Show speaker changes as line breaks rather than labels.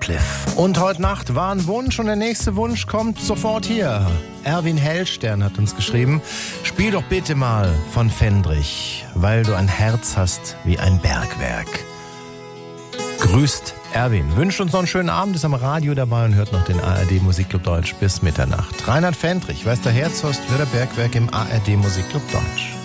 Cliff. Und heute Nacht war ein Wunsch und der nächste Wunsch kommt sofort hier. Erwin Hellstern hat uns geschrieben, spiel doch bitte mal von Fendrich, weil du ein Herz hast wie ein Bergwerk. Grüßt Erwin. Wünscht uns noch einen schönen Abend, ist am Radio dabei und hört noch den ARD Musikclub Deutsch bis Mitternacht. Reinhard Fendrich, Weißter Herz, Horst Werder Bergwerk im ARD Musikclub Deutsch.